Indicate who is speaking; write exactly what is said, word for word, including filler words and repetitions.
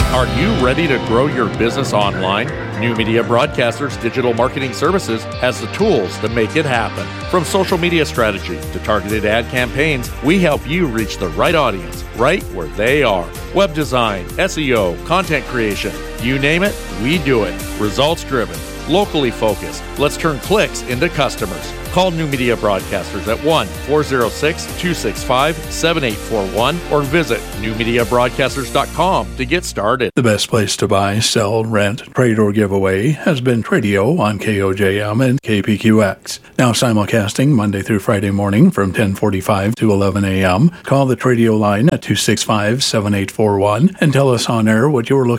Speaker 1: Are you ready to grow your business online? New Media Broadcasters Digital Marketing Services has the tools to make it happen. From social media strategy to targeted ad campaigns, we help you reach the right audience right where they are. Web design, S E O, content creation, you name it, we do it. Results driven, locally focused. Let's turn clicks into customers. Call New Media Broadcasters at one four zero six, two six five, seven eight four one or visit new media broadcasters dot com to get started.
Speaker 2: The best place to buy, sell, rent, trade, or give away has been Tradio on K O J M and K P Q X. Now simulcasting Monday through Friday morning from ten forty-five to eleven a.m. Call the Tradio line at two six five, seven eight four one and tell us on air what you're looking